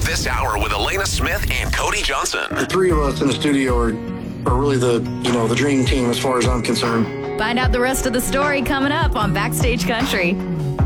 this hour with Elena Smith and Cody Johnson. The three of us in the studio are really the dream team as far as I'm concerned. Find out the rest of the story coming up on Backstage Country.